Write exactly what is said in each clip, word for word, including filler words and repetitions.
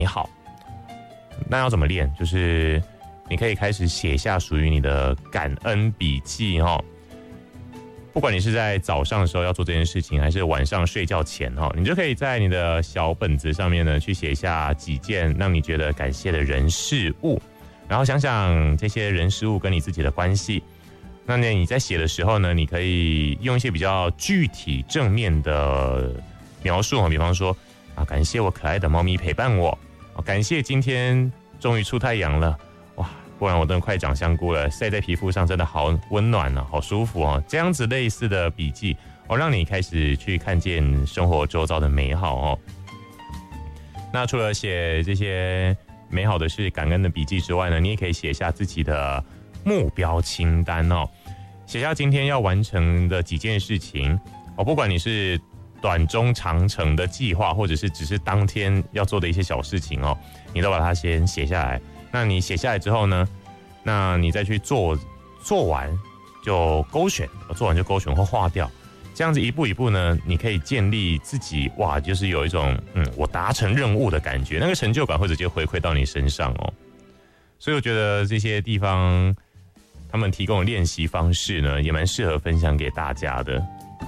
好。那要怎么练？就是你可以开始写下属于你的感恩笔记哦。不管你是在早上的时候要做这件事情，还是晚上睡觉前哈，你就可以在你的小本子上面呢，去写下几件让你觉得感谢的人事物，然后想想这些人事物跟你自己的关系。那你在写的时候呢，你可以用一些比较具体正面的描述，比方说啊，感谢我可爱的猫咪陪伴我，感谢今天终于出太阳了，哇！不然我真的快长香菇了，晒在皮肤上真的好温暖啊，好舒服哦。这样子类似的笔记哦，让你开始去看见生活周遭的美好哦。那除了写这些美好的事、感恩的笔记之外呢，你也可以写下自己的目标清单哦，写下今天要完成的几件事情哦，不管你是短中长程的计划，或者是只是当天要做的一些小事情哦，你都把它先写下来。那你写下来之后呢，那你再去做，做完就勾选，做完就勾选或划掉，这样子一步一步呢，你可以建立自己哇，就是有一种嗯，我达成任务的感觉，那个成就感会直接回馈到你身上哦。所以我觉得这些地方他们提供的练习方式呢，也蛮适合分享给大家的。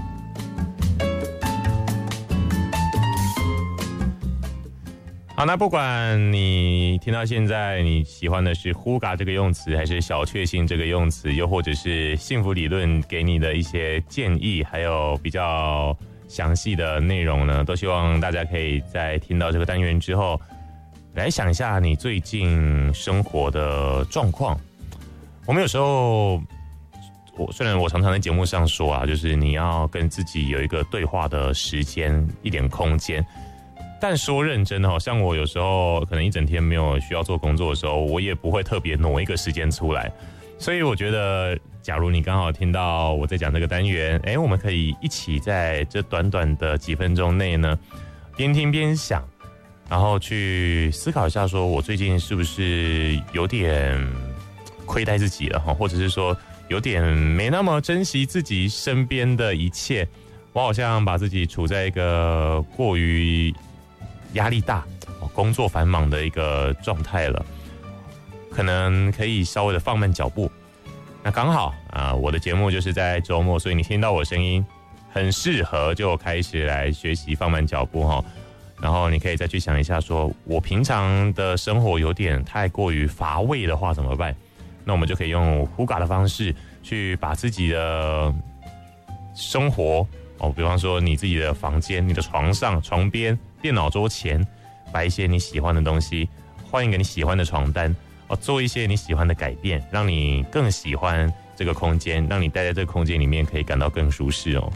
好，那不管你听到现在你喜欢的是 Hygge 这个用词，还是小确幸这个用词，又或者是幸福理论给你的一些建议，还有比较详细的内容呢，都希望大家可以在听到这个单元之后，来想一下你最近生活的状况。我们有时候，我虽然我常常在节目上说啊，就是你要跟自己有一个对话的时间，一点空间。但说认真哦，像我有时候可能一整天没有需要做工作的时候，我也不会特别挪一个时间出来。所以我觉得，假如你刚好听到我在讲这个单元，哎，我们可以一起在这短短的几分钟内呢，边听边想，然后去思考一下，说我最近是不是有点亏待自己了哈，或者是说有点没那么珍惜自己身边的一切，我好像把自己处在一个过于压力大、工作繁忙的一个状态了，可能可以稍微的放慢脚步。那刚好啊，我的节目就是在周末，所以你听到我声音，很适合就开始来学习放慢脚步哈。然后你可以再去想一下说，说我平常的生活有点太过于乏味的话怎么办？那我们就可以用 Hygge 的方式去把自己的生活哦，比方说你自己的房间、你的床上、床边、电脑桌前，摆一些你喜欢的东西，换一个你喜欢的床单哦，做一些你喜欢的改变，让你更喜欢这个空间，让你待在这个空间里面可以感到更舒适哦。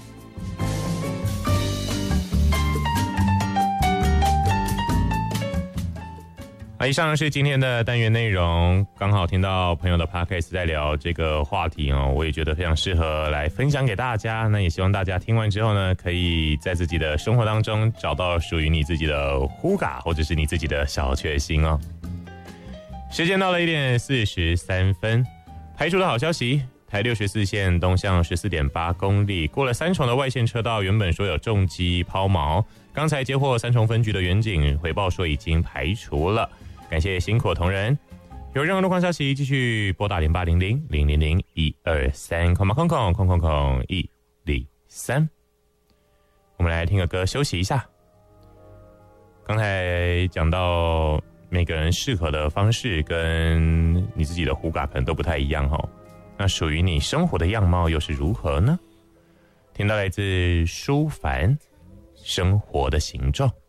好，以上是今天的单元内容。刚好听到朋友的 podcast 在聊这个话题哦，我也觉得非常适合来分享给大家。那也希望大家听完之后呢，可以在自己的生活当中找到属于你自己的 Hygge， 或者是你自己的小确幸哦。时间到了一点四十三分，排除的好消息，台六十四线东向 十四点八 公里，过了三重的外线车道，原本说有重机抛锚，刚才接获三重分局的员警回报说已经排除了。感谢辛苦同仁，有任何路况消息继续拨打零八零零零零零一二三空空空空空空一零三。我们来听个歌休息一下。刚才讲到每个人适合的方式跟你自己的Hygge可能都不太一样哦，那属于你生活的样貌又是如何呢？听到来自舒凡生活的形状。